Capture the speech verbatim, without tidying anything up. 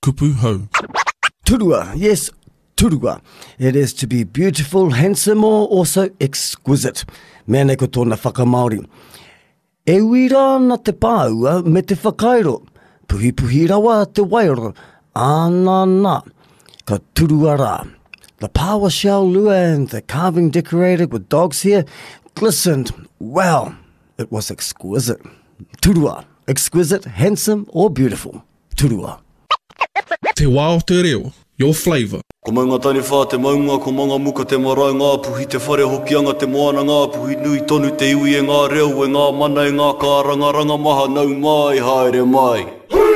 kupu hau. Turua, yes, turua. It is to be beautiful, handsome, or also exquisite. Mea nei ko tōna whakamaori. E uira na te pāua me te whakairo. Puhi puhi rawa te wairo. Ana na. Ka turua rā. The power shell lure and the carving decorated with dogs here glistened. Wow, it was exquisite. Turua, exquisite, handsome, or beautiful. Turua. Te wā o te reo, your flavour. Ko maunga tani whā te maunga, ko maunga muka te marae ngā puhi, te whare hokianga te moana ngā puhi, nui tonu te iwi e ngā reo, e ngā mana e ngā kāranga ranga maha nau mai, haere mai.